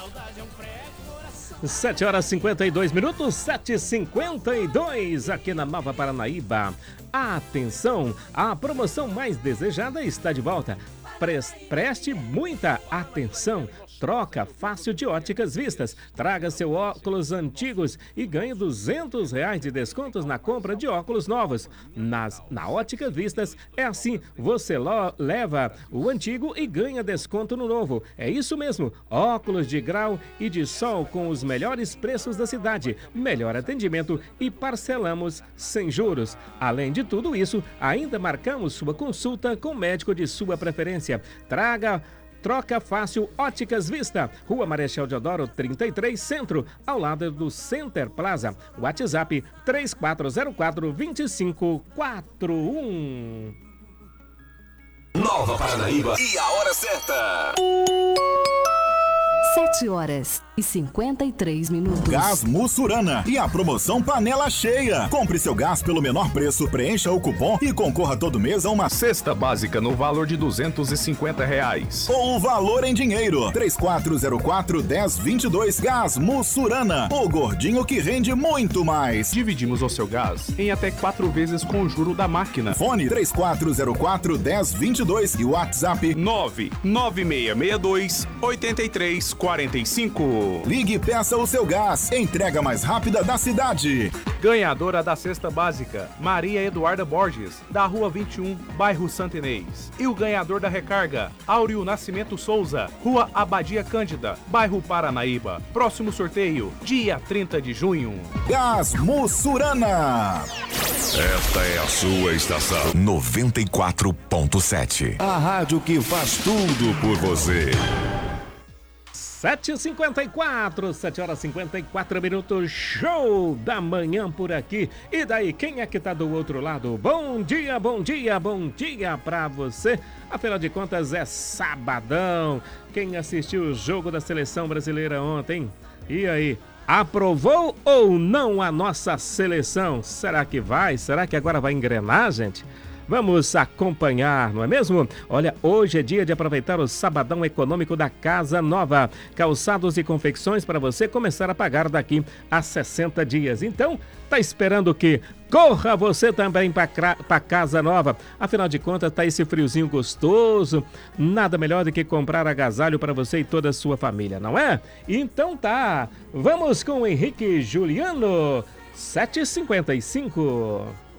7h52, 7h52 aqui na Nova Paranaíba. Atenção, a promoção mais desejada está de volta. Preste muita atenção. Troca fácil de Óticas Vistas. Traga seu óculos antigos e ganhe R$200 de descontos na compra de óculos novos. Na Óticas Vistas é assim, você leva o antigo e ganha desconto no novo. É isso mesmo, óculos de grau e de sol com os melhores preços da cidade, melhor atendimento e parcelamos sem juros. Além de tudo isso, ainda marcamos sua consulta com o médico de sua preferência. Troca fácil Óticas Vista, Rua Marechal Deodoro 33 Centro, ao lado do Center Plaza. WhatsApp 3404-2541. Nova Paranaíba e a hora certa. 7h53. Gás Mussurana e a promoção Panela Cheia. Compre seu gás pelo menor preço, preencha o cupom e concorra todo mês a uma cesta básica no valor de R$250. Ou o valor em dinheiro. 3404-1022. Gás Mussurana, o gordinho que rende muito mais. Dividimos o seu gás em até 4 vezes com o juro da máquina. Fone 3404-1022 e WhatsApp 99662-8345. Ligue e peça o seu gás. Entrega mais rápida da cidade. Ganhadora da cesta básica, Maria Eduarda Borges, da Rua 21, bairro Santo Inês. E o ganhador da recarga, Áureo Nascimento Souza, Rua Abadia Cândida, bairro Paranaíba. Próximo sorteio, dia 30 de junho. Gás Mussurana. Esta é a sua estação 94.7. A rádio que faz tudo por você. 7h54, 7h54, show da manhã por aqui. E daí, quem é que tá do outro lado? Bom dia, bom dia, bom dia pra você. Afinal de contas, é sabadão. Quem assistiu o jogo da seleção brasileira ontem? E aí, aprovou ou não a nossa seleção? Será que vai? Será que agora vai engrenar, gente? Vamos acompanhar, não é mesmo? Olha, hoje é dia de aproveitar o sabadão econômico da Casa Nova. Calçados e confecções para você começar a pagar daqui a 60 dias. Então, tá esperando o quê? Corra você também para Casa Nova. Afinal de contas, tá esse friozinho gostoso. Nada melhor do que comprar agasalho para você e toda a sua família, não é? Então tá, vamos com o Henrique Juliano, 7h55.